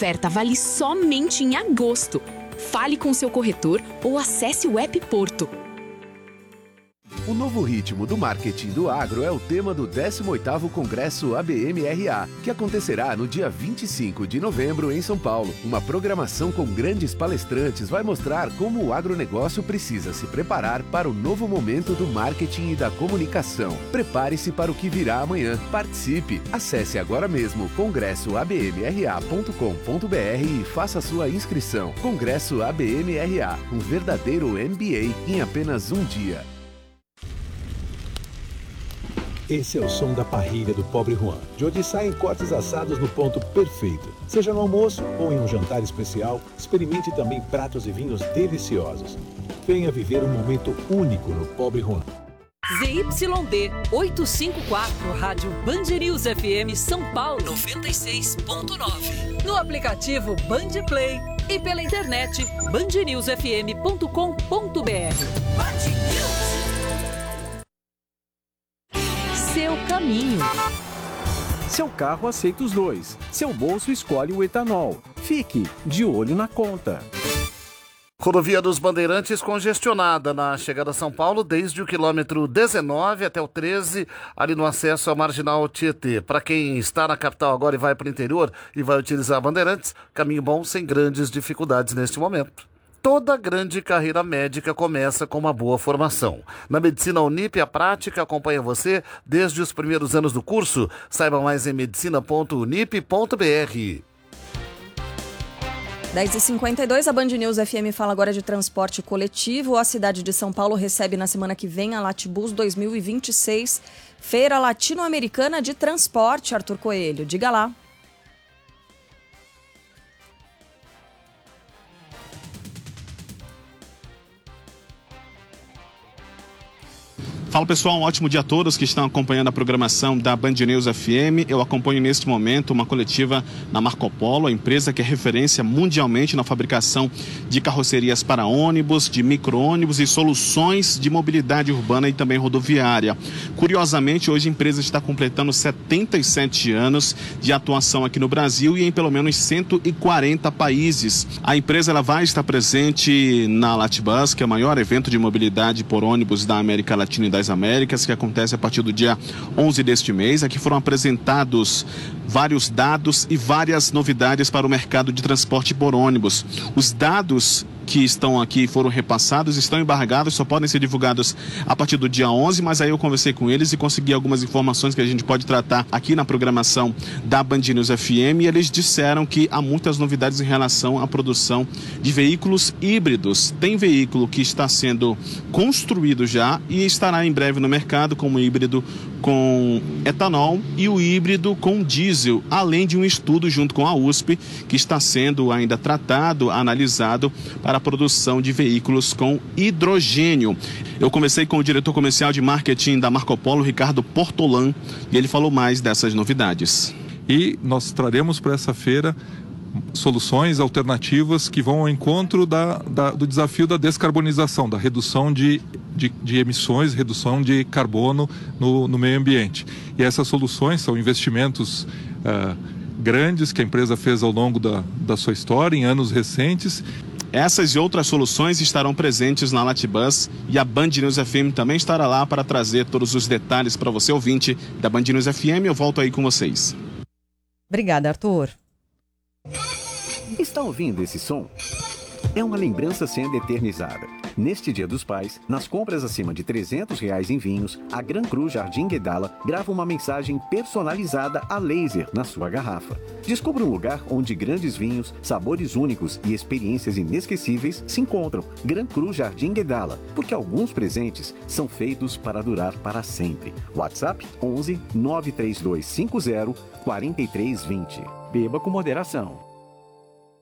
oferta vale somente em agosto. Fale com seu corretor ou acesse o app Porto. O novo ritmo do marketing do agro é o tema do 18º Congresso ABM-RA, que acontecerá no dia 25 de novembro em São Paulo. Uma programação com grandes palestrantes vai mostrar como o agronegócio precisa se preparar para o novo momento do marketing e da comunicação. Prepare-se para o que virá amanhã. Participe! Acesse agora mesmo congressoabmra.com.br e faça sua inscrição. Congresso ABM-RA, um verdadeiro MBA em apenas um dia. Esse é o som da parrilha do Pobre Juan, de onde saem cortes assados no ponto perfeito. Seja no almoço ou em um jantar especial, experimente também pratos e vinhos deliciosos. Venha viver um momento único no Pobre Juan. ZYD 854, Rádio Band News FM São Paulo 96.9. No aplicativo Band Play e pela internet bandnewsfm.com.br. Band News. Seu caminho. Seu carro aceita os dois. Seu bolso escolhe o etanol. Fique de olho na conta. Rodovia dos Bandeirantes congestionada na chegada a São Paulo desde o quilômetro 19 até o 13, ali no acesso à Marginal Tietê. Para quem está na capital agora e vai para o interior e vai utilizar Bandeirantes, caminho bom sem grandes dificuldades neste momento. Toda grande carreira médica começa com uma boa formação. Na Medicina Unip, a prática acompanha você desde os primeiros anos do curso. Saiba mais em medicina.unip.br. 10h52, a Band News FM fala agora de transporte coletivo. A cidade de São Paulo recebe na semana que vem a Latibus 2026, Feira Latino-Americana de Transporte. Arthur Coelho, diga lá. Fala pessoal, um ótimo dia a todos que estão acompanhando a programação da Band News FM. Eu acompanho neste momento uma coletiva na Marco Polo, a empresa que é referência mundialmente na fabricação de carrocerias para ônibus, de micro-ônibus e soluções de mobilidade urbana e também rodoviária. Curiosamente, hoje a empresa está completando 77 anos de atuação aqui no Brasil e em pelo menos 140 países. A empresa ela vai estar presente na Latibus, que é o maior evento de mobilidade por ônibus da América Latina e das Américas, que acontece a partir do dia 11 deste mês. Aqui foram apresentados vários dados e várias novidades para o mercado de transporte por ônibus. Os dados que estão aqui foram repassados, estão embargados, só podem ser divulgados a partir do dia 11, mas aí eu conversei com eles e consegui algumas informações que a gente pode tratar aqui na programação da Band News FM, e eles disseram que há muitas novidades em relação à produção de veículos híbridos. Tem veículo que está sendo construído já e estará em breve no mercado, como híbrido com etanol e o híbrido com diesel, além de um estudo junto com a USP, que está sendo ainda tratado, analisado para a produção de veículos com hidrogênio. Eu conversei com o diretor comercial de marketing da Marco Polo, Ricardo Portolan, e ele falou mais dessas novidades. E nós traremos para essa feira soluções alternativas que vão ao encontro do desafio da descarbonização, da redução de emissões, redução de carbono no meio ambiente. E essas soluções são investimentos grandes que a empresa fez ao longo da sua história, em anos recentes. Essas e outras soluções estarão presentes na Latibus e a Band News FM também estará lá para trazer todos os detalhes para você, ouvinte da Band News FM. Eu volto aí com vocês. Obrigada, Arthur. Está ouvindo esse som? É uma lembrança sendo eternizada. Neste Dia dos Pais, nas compras acima de R$300 em vinhos, a Gran Cru Jardim Guedala grava uma mensagem personalizada a laser na sua garrafa. Descubra um lugar onde grandes vinhos, sabores únicos e experiências inesquecíveis se encontram. Gran Cru Jardim Guedala, porque alguns presentes são feitos para durar para sempre. WhatsApp 11 93250 4320. Beba com moderação.